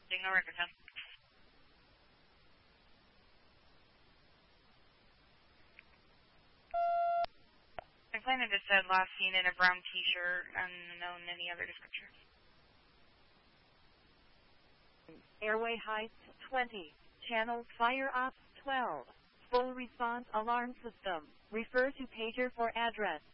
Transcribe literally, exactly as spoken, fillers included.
Signal record ten. My planet just said last seen in a brown t-shirt, unknown any other description. Airway height twenty. Channel fire off twelve. Full response alarm system. Refer to pager for address.